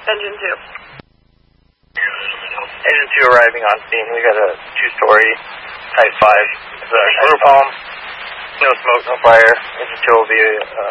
Engine 2. Engine 2 arriving on scene. We got a 2-story Type 5. It's a group home. No smoke, no fire. Engine 2 will be